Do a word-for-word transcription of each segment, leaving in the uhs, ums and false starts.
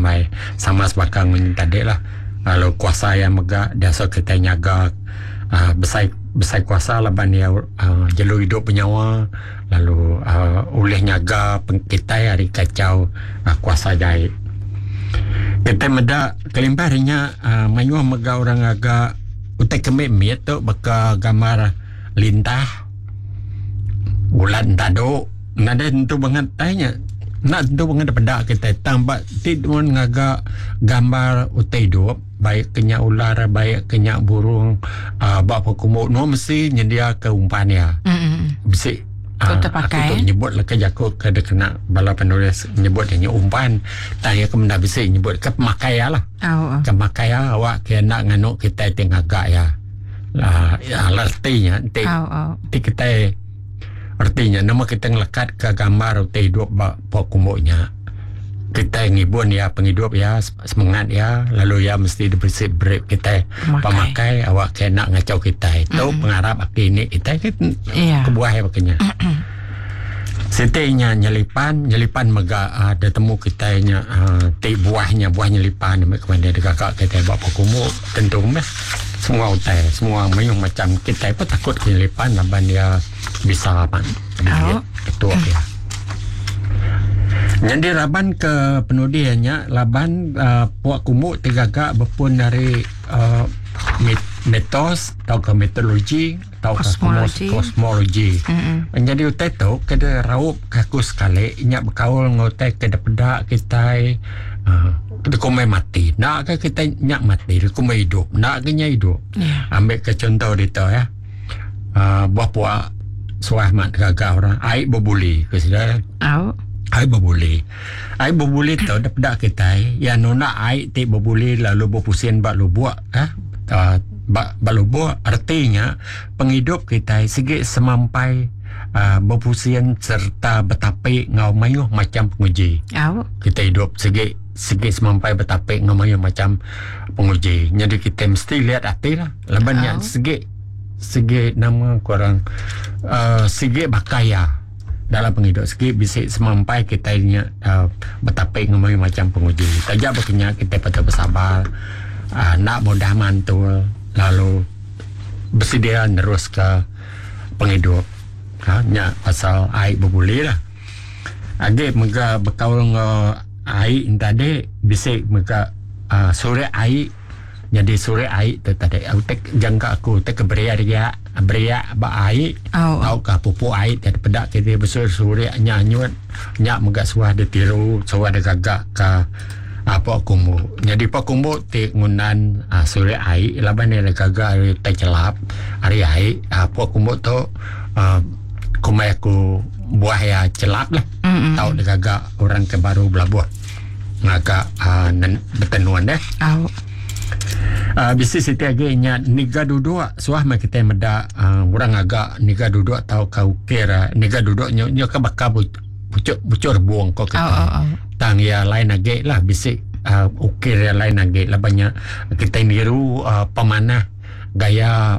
kumai sama sebakang tadi lah. Lalu kuasa yang megak dasar kita nyaga uh, besai besai kuasa laban dia uh, jalur hidup penyawa lalu uh, oleh nyaga pengkitai hari kacau uh, kuasa jahit kita meda kelimpahnya uh, mayuh mega orang agak utai kemit tu baka gambar lintah bulan tado nada tentu banget tanya nak tentu banget pada kita tambah tidun ngaga gambar utai hidup baik kenya ular baik kenya burung uh, bapa kumuk no mesti nyedia ke umpannya mm-hmm. Bisi uh, aku tu nyebut lah kerja aku kena kena bala penulis nyebut yang umpan tanya ke benda bisi nyebut ke pemakaian lah oh, oh. Ke pemakaian awak kena nganuk kita tengah agak ya uh, artinya ti, oh, oh. ti kita artinya nama kita ngelekat ke gambar utai hidup bapa kumuknya kita ngibun ya penghidup ya semangat ya lalu ya mesti dibersih beri kita pemakai, pemakai awak kena ngacau kita itu mm-hmm. Pengarap ini kita kan yeah. Kebuah ya pakainya setinya nyelipan nyelipan mega ada temu kita nya uh, ti buahnya buah nyelipan kemudian ada kakak kita bapak kumuk tentu meh semua utai semua mayung macam kita pun takut nyelipan laban dia bisa apa oh. Itu mm. Ya jadi laban ke penudiannya laban uh, puak kumuk tegagak berpun dari uh, mitos atau ke metodologi atau kosmologi kosmologi mm-hmm. Jadi utai tu kada raup kaku sekali nyak berkaul ngotai kada pedak kita uh, kita kumai mati nak ke kita nyak mati kumai hidup nak ke nyak hidup yeah. Ambil ke contoh itu ya uh, buah puak suahmat gagak orang air berbuli ke sudah oh. Air berbuli air berbuli tu dapat kita yang nona air tik berbuli lalu berpusing bak lubuak eh uh, bak, bak lubuak artinya penghidup kita segi semampai uh, berpusing serta bertapik ngau mayuh macam penguji oh. Kita hidup segi segi semampai bertapik ngau mayuh macam penguji jadi kita mesti lihat hati lah lebannya oh. Segi segi nama korang uh, segi bakaya dalam penghidup sikit bisik semampai kita ini uh, bertapik ngomong macam penguji tajak berkenyak kita patut bersabar uh, nak mudah mantul lalu bersedia terus ke penghidup ha, nyak pasal air berbuli lah agak mereka berkaul dengan air tadi bisik mereka uh, sore air jadi sore air tu tadi aku tek jangka aku tek keberia dia beria ba air oh, tau ka pupuk air dan pedak kita besar sore nyanyut nyak megak suah de tiru suah de gagak ka apa kumbu jadi pa kumbu te ngunan uh, sore air laban de gagak te celap hari air apa kumbu tu uh, kumai aku buah ya celap lah mm-hmm. Tau de gagak orang ke baru belabuh ngagak uh, betenuan deh oh. Uh, bisi siti agaknya niga duduk suah mak kita meda uh, orang agak niga duduk tahu kau kira niga duduk nyo nyo ke bakal pucuk pucuk buang kau kita oh, oh, oh. Tang ya lain agak lah bisi uh, ukir ya lain agak lah banyak kita niru uh, pemanah gaya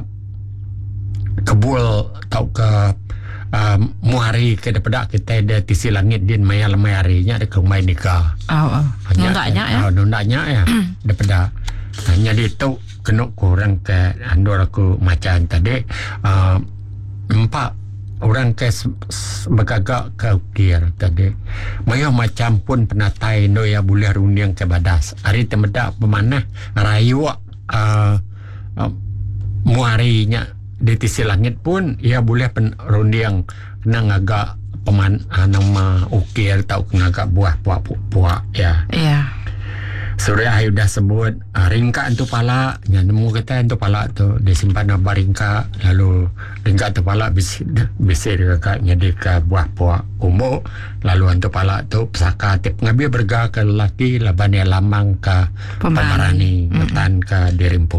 kebul tahu ke uh, muari ke depan kita ada tisi langit din maya lemarinya ada kemai nikah oh, oh. Nundaknya ya uh, nundaknya ya depan hanya itu kena kurang ke andor aku macam tadi uh, empat orang ke bergagak ke ukir tadi mayah macam pun penatai no ya boleh rundiang ke badas hari temedak pemanah rayu uh, uh, muarinya di tisi langit pun ia boleh pen rundiang kena ngagak peman uh, nama ukir tau kena ngagak buah puak-puak ya yeah. Sore air dah sebut uh, ringka untuk pala yang nemu kita untuk pala tu disimpan apa ringka lalu ringka tu pala bisi bisi dekat jadi ke buah puak umur lalu untuk pala tu pesaka tip ngabi berga ke lelaki laban dia lamang ke pemarani metan ke dirimpu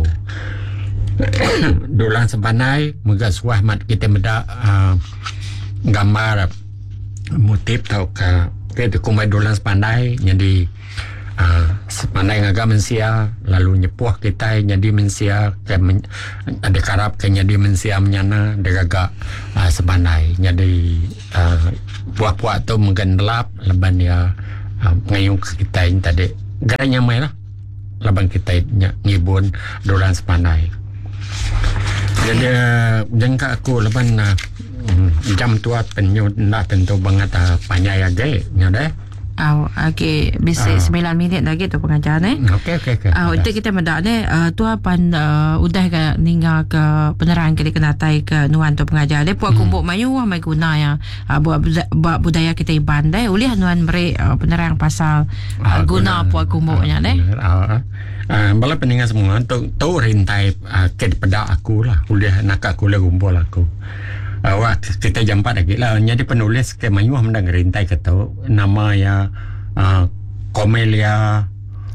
dulang sepanai mega suah mat kita meda uh, gambar motif tau ke kita kumai dulang sepanai jadi Uh, sepandai agak mensia lalu nyepuh kita jadi mensia ke men, ada karap ke jadi mensia menyana ada agak uh, sepandai jadi uh, buah-buah tu menggendelap leban dia uh, ngayung kita ini tadi garanya mai lah labang kita ngibun dolan sepanai. Jadi jangka aku leban na jam tua penyu nak tentu banget panjang age nya deh. Oh, okay. Bisa sembilan minit lagi tu pengajar ni. Okey, okey, okey. Ah, untuk kita mendak ni, uh, tu apa uh, udah ke ninggal ke penerang kali kenatai ke nuan tu pengajar ni. Puak kumpuk mayu wah mai guna ya. Uh, buat buat budaya kita iban deh. Ulih nuan beri uh, penerang pasal uh, guna puak kumpuknya ni. Ah, uh, bala peningan semua tu tu rintai uh, ke pada aku lah. Ulih nak aku lah kumpul aku. Uh, wah, kita jam empat lagi lah. Jadi penulis ke Mayuh mendang rintai kata nama ya uh, Camellia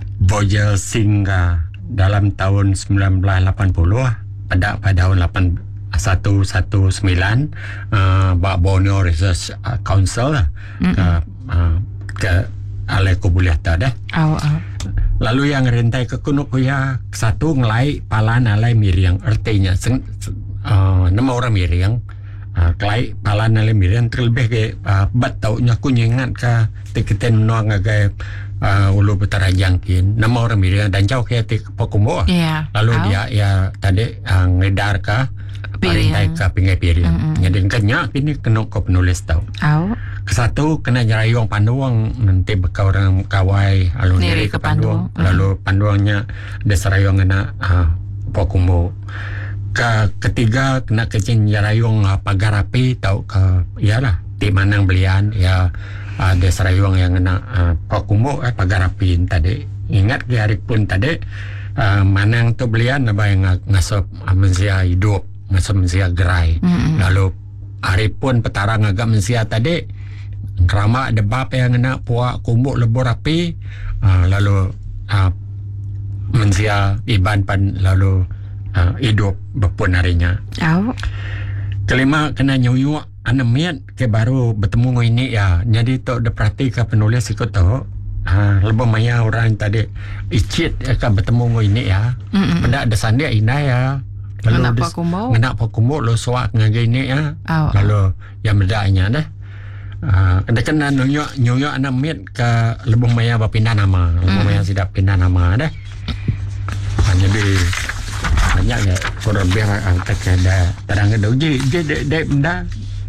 Boyelsingha dalam tahun sembilan belas lapan puluh pada pada tahun lapan satu satu sembilan uh, Bak Borneo Research Council lah ke uh, ke alai ko boleh tak dah. Oh, oh. Lalu yang rintai ke kuno kuya satu ngelai palan alai miriang artinya seng, uh, nama orang miriang Uh, kelai palan alai mirian terlebih ke uh, bat taunya aku nyengat ke tiketen nuang ke uh, ulu betara jangkin nama orang mirian dan jauh ke tik pokumbo yeah. Lalu oh. dia ya tadi uh, ngedar ke paling ke pingai piring mm-hmm. Jadi kenyak ini kena kau penulis tahu oh. Kesatu kena jarayong panduang nanti bekau orang kawai lalu niri ke panduang mm-hmm. Lalu panduangnya desarayong kena uh, pokumbo. Ke ketiga kena kecing jarayong uh, pagar api tau ke iyalah di manang belian ya uh, desarayong yang kena uh, pokumbo eh pagar api tadi ingat ke hari pun tadi uh, manang tu belian apa yang ngasop uh, mensia hidup ngasop mensia gerai mm-hmm. Lalu hari pun petarang agak mensia tadi kerama ada bab yang kena puak kumbuk lebur api uh, lalu uh, mensia iban pan lalu Uh, hidup berpun harinya. Oh. Kelima kena nyuyu anemiat ke baru bertemu dengan ini ya. Jadi tu ada perhati ke penulis ikut tu. Uh, lebih maya orang tadi icit akan bertemu dengan ini ya. Benda ada sandia indah ya. Lalu nak pakumbo. Nak pakumbo lo suak dengan ini ya. Oh. Lalu yang bedanya dah. Uh, ada kena nyuyu nyuyu anemiat ke lebih maya berpindah nama. Lebih mm. maya sudah pindah nama dah. Uh, jadi banyaknya kurang lebih angkat ada terang ada je je dek benda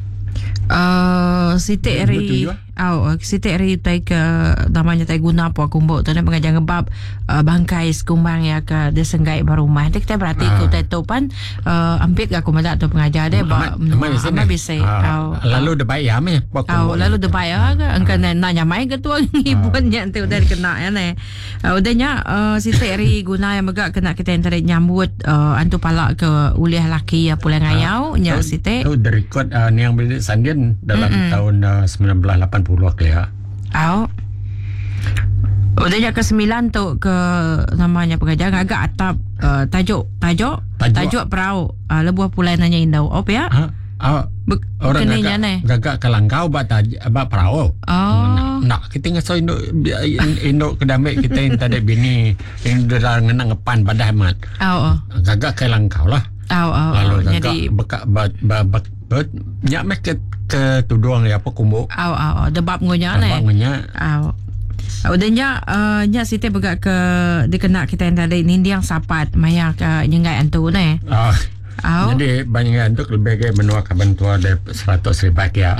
Uh, Siti Eri oh, Siti Eri tai ke namanya tai guna apa kumbuk tu ni pengajar ngebab uh, bangkai sekumbang ya ke dia senggai barumah dia kita berarti ah. Ku tai topan uh, ampit ke aku madak tu pengajar dia ba ama bisa ah. oh, lalu de baik ya me oh, lalu de baik ah ke engkan nanya mai ke tu ngibunnya tu udah kena ya ne uh, udahnya uh, Siti Eri guna yang megak kena kita yang tadi nyambut uh, antu palak ke uliah laki ya pulang ngayau nya Siti tu dari record uh, ni yang beli sandian dalam mm-hmm. tahun uh, sembilan belas lapan puluh ya. Oh. Udahnya ke sembilan tu ke namanya pengajar agak atap uh, tajuk tajuk tajuk, tajuk perahu uh, lebuh pulai nanya indau op ya. Ha? Oh. Be- orang agak gagak kelangkau bat bat perahu. Oh. Nak kita ngaso induk induk kedamai kita yang tadi bini yang derang ngenang ngepan badah mat. Oh. oh. Gagak kelangkau lah. Oh, oh, lalu oh. gagak Jadi bekak bat bat bat nyak mek ke ke tuduang ya apa kumbuk. Oh, oh, oh. Debab ngonya ne. Debab ngonya. Oh. Udahnya uh, nya Siti begak ke dikena kita yang tadi nindi yang sapat maya ke nyengai antu ne. Oh. Oh. Jadi banyak untuk lebih ke menua kabantua dari seratus ribu ya.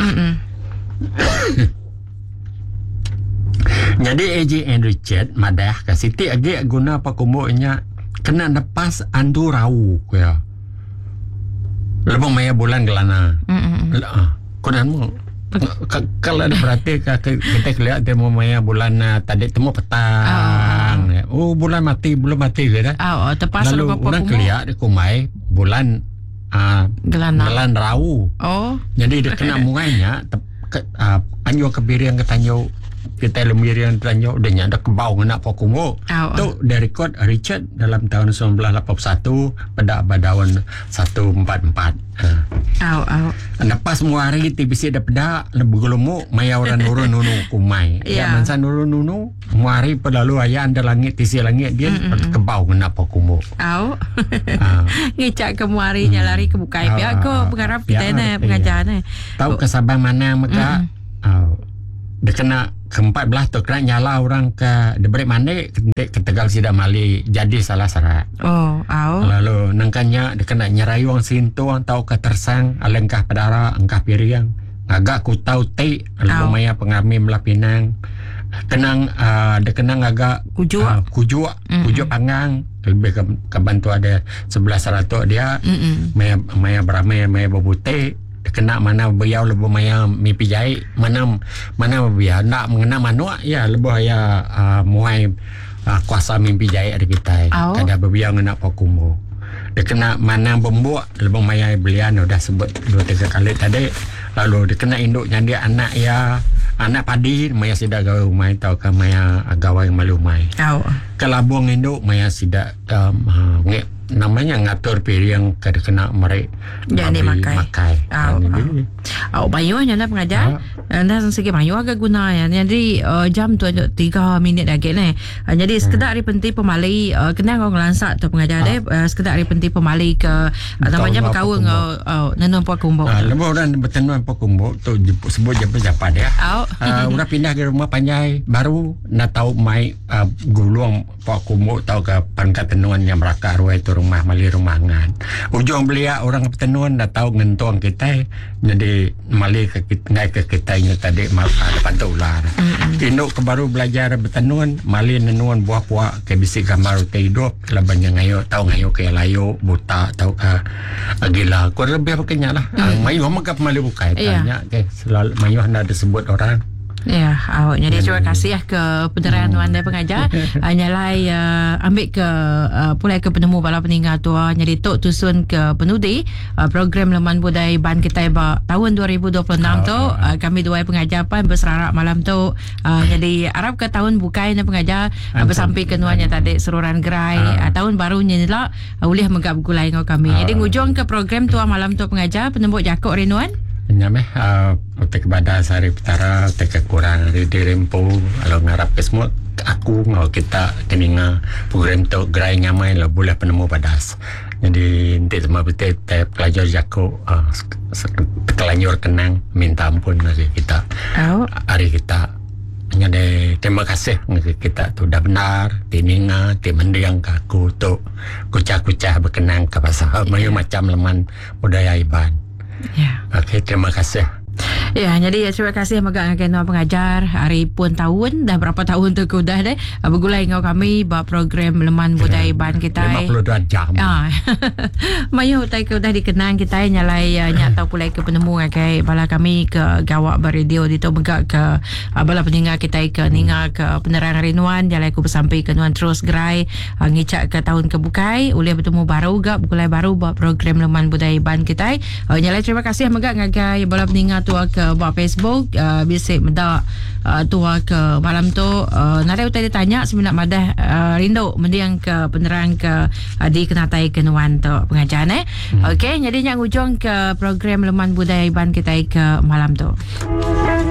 Jadi A J and Richard madah ke Siti agi guna apa kumbuknya kena lepas andu rau ya. Lebih maya bulan gelana. Heeh. Kunanmu kalau ada berarti kita lihat demo maya bulan tadi temu petang. Oh, oh bulan mati belum mati ke dah. Oh, oh tepas lalu orang lihat di kumai bulan uh, gelana. Gelan rau. Oh. Jadi dia kena mungainya uh, anyo kebiri yang ketanyo kita lemiri yang ketanyo udah nyada kebau nak pokumo. Oh, tu oh. Dari record Richard dalam tahun sembilan belas lapan puluh satu pada badawan seratus empat puluh empat. Au au. Lepas muari T B C dah pedak lebih gelumu maya orang nurun nunu kumai. Ya mansa nurun nunu muari pelalu ayah anda langit tisi langit dia kebau kena pokumo. Au. Ngicak ke muarinya lari ke bukai pihak ko pengarap kita ni pengajar ni. Tahu ke Sabang mana maka au. Dia kena keempat belas tu kena nyala orang ke debrik mana ke Tegal Sidak Mali jadi salah serat. Oh, au. Lalu nangkanya dia kena nyerayu orang sintu orang tahu ke tersang alengkah pedara engkah piriang. Agak ku tahu te lalu maya pengami melah Pinang. Kenang uh, dia kenang agak kujuk uh, kujuk mm-hmm. kujuk pangang lebih ke, ke bantu ada sebelas ratus dia mm-hmm. maya maya beramai maya berbute kena mana beliau lebih maya mimpi jahit mana mana biar nak mengenal manua ya lebih ya uh, muai uh, kuasa mimpi jahit ada kita oh. Kada beliau nak pakumbo dia kena mana membuat lebih maya belian udah sebut dua tiga kali tadi lalu dia kena induknya dia anak ya anak padi maya sidak gawe umai tau ka maya gawe malu umai oh. Kelabung induk maya sidak um, uh, nge, namanya ngatur piriang kada kena merek jadi makai makai oh, oh. Oh, bayu nya nak pengajar anda oh. Segi bayu agak guna ya jadi uh, jam tu tiga minit lagi ni uh, jadi sekedar hari penting pemalai uh, kena orang lansak tu pengajar oh. Deh uh, sekedar hari penting pemalai ke uh, namanya berkawin uh, nenun Pak Kumbok uh, lebih orang bertenun Pak Kumbok tu sebut je pejabat ya oh. uh, udah pindah ke rumah Panjai baru nak tahu mai uh, gulung Pak Kumbok tahu ke pangkat tenuan yang meraka ruai tu rumah mali rumangan ujung belia orang petenuan dah tahu ngentong kita jadi mali ke ngai ke kita nya tadi mal depan tu ular mm-hmm. Induk ke baru belajar petenuan mali nenuan buah-buah ke bisi gambar te hidup laban yang ngayo tahu ngayo ke layo buta tahu ke uh, gila ku lebih pakainya lah mm-hmm. uh, mayu makap mali bukai tanya ke selalu mayu hendak disebut orang. Ya, awak jadi terima kasih ya ke penerangan hmm. Anda pengajar. Nyalai uh, ambil ke uh, pulai ke penemu bala peninggal tua jadi tok tusun ke penudi uh, program Leman Budaya Ban kita ba tahun dua ribu dua puluh enam oh, tu oh. Uh, kami dua pengajar pan berserarak malam tu uh, jadi harap ke tahun bukai na pengajar uh, bersampai ke nuannya tadi seruran gerai oh. uh, tahun barunya ni lah uh, boleh menggap gulai ngau kami. Oh. Jadi ngujung ke program tua malam tu pengajar penembuk jakok renuan nyameh uh, utek badan sehari petara utek kurang dari dirempo kalau ngarap ke semua aku ngau kita keninga program tu gerai nyamai lah boleh penemu badas jadi nanti semua betul pelajar jako uh, kelanyur kenang minta ampun lagi kita oh. Hari kita jadi terima kasih kita tu dah benar teninga temendiang kaku tu kucah-kucah berkenang ke pasal yeah. Mayu macam Leman Budaya Iban. Ya. Okey, terima kasih. Ya, jadi terima kasih megak dengan pengajar hari pun tahun dah berapa tahun tu kudah deh bergulai dengan kami buat program Leman Budaya Ban kita lima puluh dua jam. Ah. Mayu tai ke dah dikenang kita nyalai nyak tahu pulai ke penemu kai bala kami ke gawak beradio di tu megak ke bala peninggal kita ke ninga ke penerangan rinuan nyalai ku bersampai ke nuan terus gerai ngicak ke tahun ke bukai boleh bertemu baru gak bergulai baru buat program Leman Budaya Ban kita. Nyalai terima kasih megak ngagai bala peninggal tua ke buat Facebook uh, bisik medak uh, tua ke malam tu uh, nada utai ditanya seminat madah uh, rindu mendiang ke penerang ke uh, di kenatai kenuan tu pengajaran eh hmm. Okey jadi nyak hujung ke program Leman Budaya Ban kita ke malam tu.